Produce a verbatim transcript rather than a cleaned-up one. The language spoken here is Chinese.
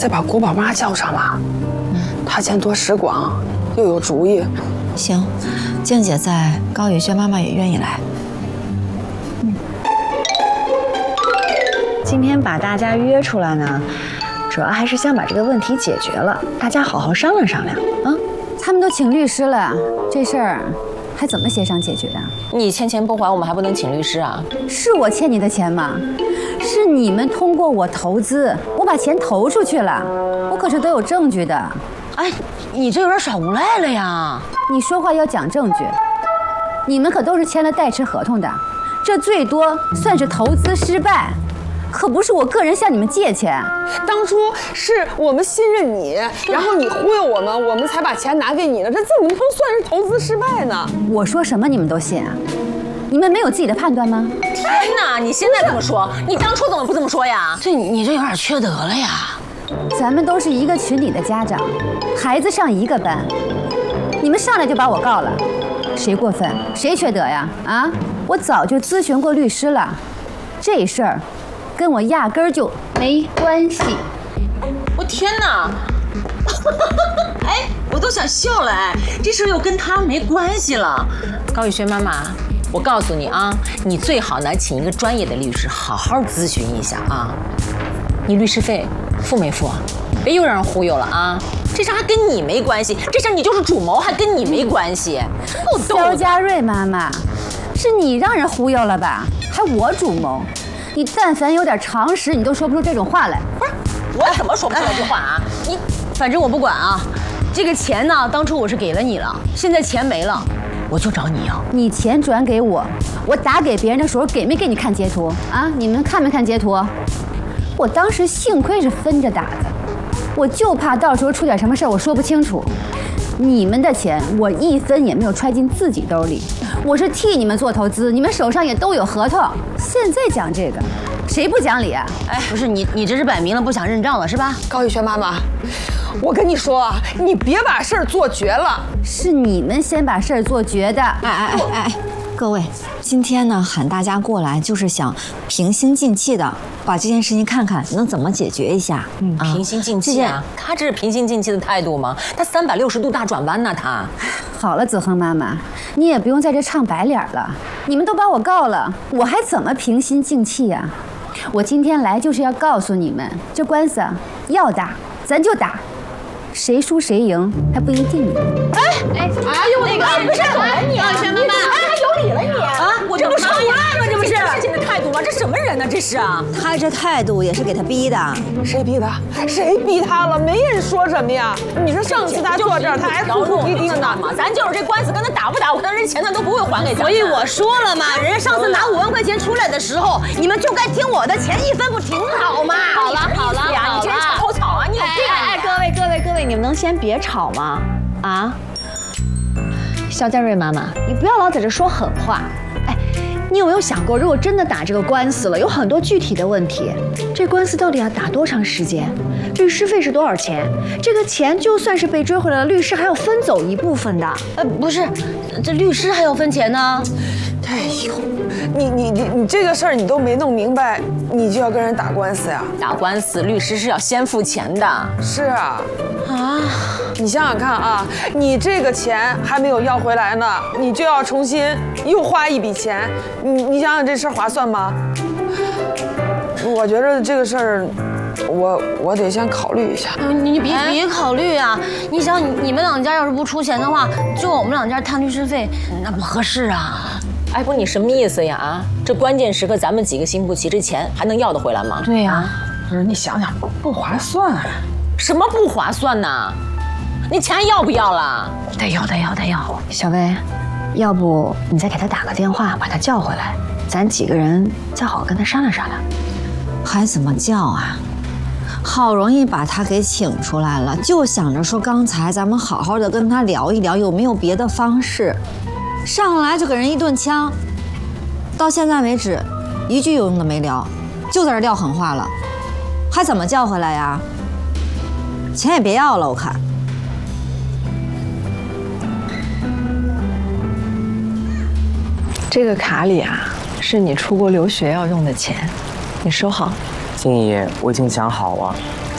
再把国宝妈叫上吧。她见多识广，又有主意。 行，静姐在，高雨轩妈妈也愿意来。 嗯。今天把大家约出来呢，主要还是想把这个问题解决了，大家好好商量商量啊。 他们都请律师了，这事儿还怎么协商解决啊？ 你欠钱不还，我们还不能请律师啊？ 是我欠你的钱吗？是你们通过我投资，我把钱投出去了，我可是都有证据的。 哎，你这有点耍无赖了呀！ 你说话要讲证据。你们可都是签了代持合同的，这最多算是投资失败，可不是我个人向你们借钱。 当初是我们信任你，然后你忽悠我们，我们才把钱拿给你的，这怎么能算是投资失败呢？ 我说什么你们都信啊？你们没有自己的判断吗？ 天哪！你现在这么说，你当初怎么不这么说呀？这你这有点缺德了呀！ 咱们都是一个群里的家长，孩子上一个班，你们上来就把我告了，谁过分谁缺德呀？啊！我早就咨询过律师了，这事儿跟我压根儿就没关系。 我天哪！哎，我都想笑了哎，这事又跟他没关系了。高雨轩妈妈，我告诉你啊，你最好呢请一个专业的律师好好咨询一下啊。你律师费付没付啊？别又让人忽悠了啊！这事还跟你没关系，这事你就是主谋，还跟你没关系。 肖家瑞妈妈，是你让人忽悠了吧？还我主谋？你但凡有点常识，你都说不出这种话来。 不是，我怎么说不出来这话啊？你反正我不管啊，这个钱呢，当初我是给了你了，现在钱没了，我就找你要。 你钱转给我，我打给别人的时候给没给你看截图啊？你们看没看截图？我当时幸亏是分着打的，我就怕到时候出点什么事儿，我说不清楚。你们的钱我一分也没有揣进自己兜里，我是替你们做投资，你们手上也都有合同。现在讲这个，谁不讲理啊？ 哎，不是你，你这是摆明了不想认账了是吧？ 高雨轩妈妈，我跟你说啊，你别把事儿做绝了。 是你们先把事儿做绝的。哎哎哎哎，各位，今天呢喊大家过来，就是想平心静气的把这件事情看看能怎么解决一下。 嗯，啊、平心静气啊！他这是平心静气的态度吗？他三百六十度大转弯呢，他。 好了，子恒妈妈，你也不用在这唱白脸了。你们都把我告了，我还怎么平心静气呀？我今天来就是要告诉你们，这官司啊，要打咱就打，谁输谁赢还不一定呢。 哎哎哎呦，那个不是你啊，轩妈妈，哎，还有理了你啊！我这不是胡乱吗？这不是事情的态度吗？这什么人呢？这是啊！ 他这态度也是给他逼的。 谁逼他？谁逼他了？没人说什么呀。你说上次他坐这儿，他还哭哭啼啼的嘛。咱就是这官司跟他打不打，我看人钱他都不会还给咱。 所以我说了嘛，人家上次拿五万块钱出来的时候，你们就该听我的，钱一分不挺好吗？ 好了好了呀，你这人吵口草啊！你有病啊！ 哎，各位各位各位，你们能先别吵吗？啊？肖家瑞妈妈，你不要老在这说狠话。哎，你有没有想过，如果真的打这个官司了，有很多具体的问题。这官司到底要打多长时间？律师费是多少钱？这个钱就算是被追回来了，律师还要分走一部分的。 呃，不是，这律师还要分钱呢。 哎呦，你你你你这个事儿你都没弄明白，你就要跟人打官司呀？ 打官司，律师是要先付钱的。 是啊。 啊， 你想想看啊，你这个钱还没有要回来呢，你就要重新又花一笔钱，你你想想这事儿划算吗？我觉得这个事儿，我我得先考虑一下。 你你别别考虑啊！你想你你们两家要是不出钱的话，就我们两家摊律师费，那不合适啊。 哎，不是你什么意思呀？啊，这关键时刻咱们几个心不齐，这钱还能要得回来吗？ 对呀、啊， 不是你想想不划算。 什么不划算呢？你钱要不要了？ 得要得要得要。小薇，要不你再给他打个电话，把他叫回来，咱几个人再好好跟他商量商量。 还怎么叫啊？好容易把他给请出来了，就想着说刚才咱们好好的跟他聊一聊，有没有别的方式？上来就给人一顿枪，到现在为止一句有用的没聊，就在这撂狠话了，还怎么叫回来呀？钱也别要了，我看。 这个卡里啊，是你出国留学要用的钱，你收好。 静怡，我已经讲好了，